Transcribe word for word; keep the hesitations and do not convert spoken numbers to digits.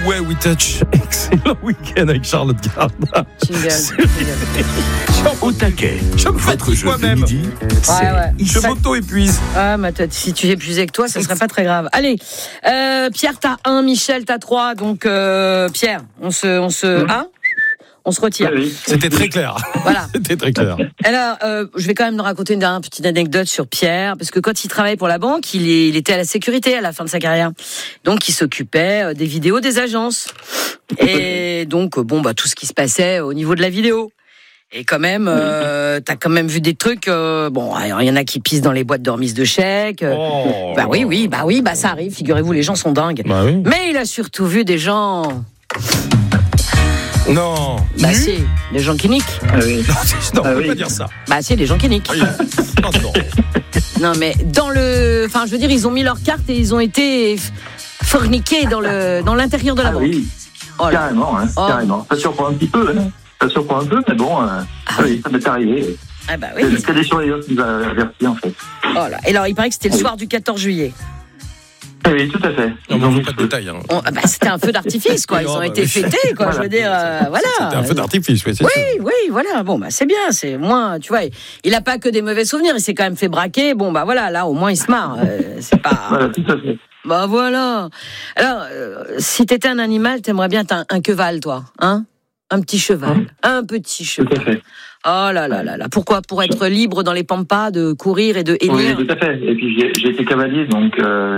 Way We Touch. Excellent week-end avec Charlotte Gardin. Au taquet. Je me Votre fatigue jeu de moi-même. midi, c'est Ouais, ouais. Je m'auto-épuise. Ah, ma tête, si tu épuisais que toi, ça serait pas très grave. Allez, euh, Pierre, t'as un, Michel, t'as trois. Donc, euh, Pierre, on se, on se, hein on se retire. Oui, oui. C'était très clair. Voilà. C'était très clair. Alors, euh, je vais quand même nous raconter une dernière petite anecdote sur Pierre, parce que quand il travaillait pour la banque, il, est, il était à la sécurité à la fin de sa carrière. Donc, il s'occupait euh, des vidéos des agences. Et donc, euh, bon, bah, tout ce qui se passait au niveau de la vidéo. Et quand même, euh, t'as quand même vu des trucs. Euh, bon, il y en a qui pissent dans les boîtes de remise de chèques. Euh, Oh. bah oui, oui, bah oui, bah ça arrive. Figurez-vous, les gens sont dingues. Bah oui. Mais il a surtout vu des gens. Non. Bah Nu si, des gens qui niquent. Ah oui. Non, c'est- non, Ah on peut oui. pas dire ça. Bah si, des gens qui niquent. Oui. Non, non. Non, mais dans le, enfin, je veux dire, ils ont mis leurs cartes et ils ont été f- forniqués dans le, dans l'intérieur de la Ah banque. oui, Oh là. carrément, hein, Oh. carrément. Ça surprend un petit peu, hein. Ça surprend un peu, mais bon, euh, Ah oui, ça m'est arrivé. Ah bah oui. C'est des surveillants qui nous a avertis, en fait. Oh là. Et alors, il paraît que c'était le soir du quatorze juillet. Oui, tout à fait. Non, Ils mais ont on veut mis pas de feu. détails. Hein. On- ah bah, c'était un feu d'artifice, quoi. Ils Oui, ont oh, été bah oui. fêtés, quoi. Je veux dire, euh, voilà. C'était un feu d'artifice, oui, c'est Oui, sûr. oui, voilà. Bon, bah, c'est bien. C'est moins, tu vois, il a pas que des mauvais souvenirs. Il s'est quand même fait braquer. Bon, bah, voilà. Là, au moins, il se marre. Euh, c'est pas. Voilà, tout à fait. Bah, voilà. Alors, euh, si t'étais un animal, t'aimerais bien être un, un cheval, toi, hein? Un petit cheval. Hum. Un petit Tout cheval. à fait. Oh là là là là. Pourquoi? Pour être libre dans les pampas, de courir et de hennir. Oui, tout à fait. Et puis j'ai j'ai été cavalier, donc euh,